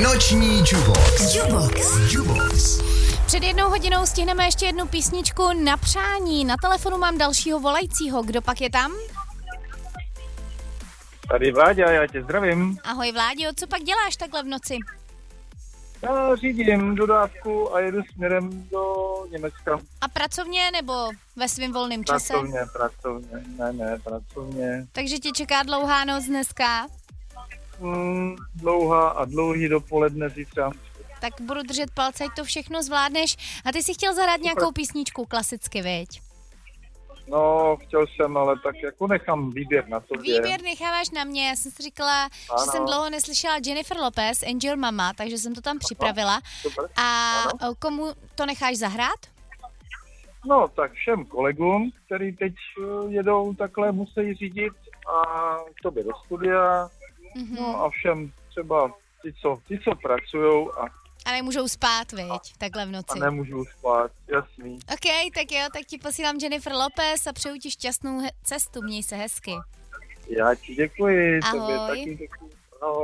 Noční Jubox. Jubox. Před 1 hodinou stihneme ještě jednu písničku na přání. Na telefonu mám dalšího volajícího. Kdo pak je tam? Tady Vláďa, já tě zdravím. Ahoj Vláďo, co pak děláš takhle v noci? Já řídím dodávku a jedu směrem do Německa. A pracovně nebo ve svém volném čase? Pracovně. Ne, pracovně. Takže tě čeká dlouhá noc dneska? Dlouhá a dlouhý dopoledne zítra. Tak budu držet palce, ať to všechno zvládneš. A ty si chtěl zahrát nějakou písničku klasicky, viď? No, chtěl jsem, ale tak jako nechám výběr na tobě. Výběr necháváš na mě, já jsem si říkala, že jsem dlouho neslyšela Jennifer Lopez, Angel Mama, takže jsem to tam připravila. Super. A komu to necháš zahrát? No, tak všem kolegům, který teď jedou takhle, musí řídit a tobě do studia. No a všem třeba ty, co pracujou A nemůžou spát, viď, takhle v noci. a nemůžou spát, jasný. OK, tak jo, tak ti posílám Jennifer Lopez a přeju ti šťastnou cestu, měj se hezky. Já ti děkuji, Ahoj. tobě taky děkuji.